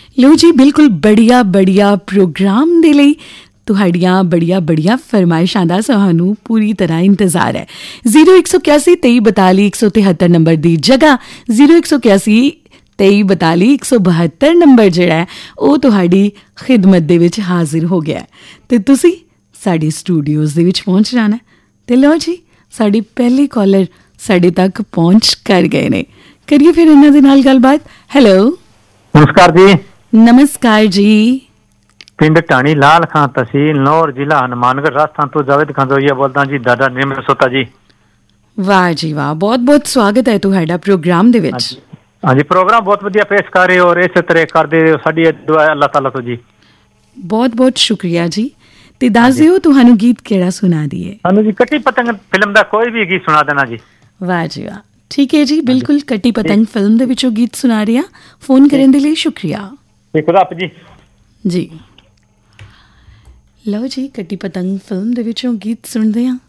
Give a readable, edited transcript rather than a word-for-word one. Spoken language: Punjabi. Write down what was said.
ਲੋ ਜੀ ਬਿਲਕੁਲ ਬੜੀਆ ਬੜੀਆ ਪ੍ਰੋਗਰਾਮ ਦੇ ਲਈ ਤੁਹਾਡੀਆਂ ਬੜੀਆਂ ਬੜੀਆਂ ਫਰਮਾਇਸ਼ਾਂ ਦਾ ਸਾਨੂੰ ਪੂਰੀ ਤਰ੍ਹਾਂ ਇੰਤਜ਼ਾਰ ਹੈ। 0181 2342 173 ਨੰਬਰ ਦੀ ਜਗ੍ਹਾ 0181 2342 172 ਨੰਬਰ ਜਿਹੜਾ ਹੈ ਉਹ ਤੁਹਾਡੀ ਖਿਦਮਤ ਦੇ ਵਿੱਚ ਹਾਜ਼ਰ ਹੋ ਗਿਆ ਤੇ ਤੁਸੀਂ ਸਾਡੇ ਸਟੂਡੀਓਜ਼ ਦੇ ਵਿੱਚ ਪਹੁੰਚ ਜਾਣਾ। ਤੇ ਲਓ ਜੀ ਸਾਡੀ ਪਹਿਲੀ ਕਾਲਰ ਸਾਡੇ ਤੱਕ ਪਹੁੰਚ ਕਰ ਗਏ ਨੇ। ਕਰੀਏ ਫਿਰ ਇਹਨਾਂ ਦੇ ਨਾਲ ਗੱਲਬਾਤ। ਹੈਲੋ, ਨਮਸਕਾਰ ਜੀ। ਨਮਸਕਾਰ ਜੀ। ਪਿੰਡ ਢਾਣੀ ਲਾਲ ਖਾਂ, ਤਹਿਸੀਲ ਨੌਰ, ਜ਼ਿਲ੍ਹਾ ਹਨੂਮਾਨਗढ़, ਰਾਜਸਥਾਨ ਤੋਂ ਜਾਵੇਦ ਖੰਦੋਈਆ ਬੋਲਦਾ ਜੀ। ਦਾਦਾ ਨਿਮਰ ਸੋਤਾ ਜੀ। ਵਾਹ ਜੀ ਵਾਹ, ਬਹੁਤ ਬਹੁਤ ਸਵਾਗਤ ਹੈ ਤੁਹਾਡਾ ਪ੍ਰੋਗਰਾਮ ਦੇ ਵਿੱਚ। ਹਾਂਜੀ, ਪ੍ਰੋਗਰਾਮ ਬਹੁਤ ਵਧੀਆ ਪੇਸ਼ ਕਰ ਰਹੇ ਹੋ ਔਰ ਇਸੇ ਤਰ੍ਹਾਂ ਕਰਦੇ ਰਹੋ। ਸਾਡੀ ਦੁਆ ਹੈ ਅੱਲਾਹ ਤਾਲਾ ਤੋਂ ਜੀ। ਬਹੁਤ ਬਹੁਤ ਸ਼ੁਕਰੀਆ ਜੀ। ਤੇ ਦੱਸ ਦਿਓ ਤੁਹਾਨੂੰ ਗੀਤ ਕਿਹੜਾ ਸੁਣਾ ਦਈਏ? ਸਾਨੂੰ ਜੀ ਕੱਟੀ ਪਤੰਗ ਫਿਲਮ ਦਾ ਕੋਈ ਵੀ ਗੀਤ ਸੁਣਾ ਦੇਣਾ ਜੀ। ਵਾਹ ਜੀ ਵਾਹ, ਠੀਕ ਹੈ ਜੀ, ਬਿਲਕੁਲ ਕੱਟੀ ਪਤੰਗ ਫਿਲਮ ਦੇ ਵਿੱਚੋਂ ਗੀਤ ਸੁਣਾ ਰਹੀ ਹਾਂ। ਫੋਨ ਕਰਨ ਦੇ ਲਈ ਸ਼ੁਕਰੀਆ ਖੁਦਾ ਹਾਫਿਜ਼ ਜੀ। ਜੀ ਲਓ ਜੀ, ਕੱਟੀ ਪਤੰਗ ਫਿਲਮ ਦੇ ਵਿੱਚੋਂ ਗੀਤ ਸੁਣਦੇ ਹਾਂ।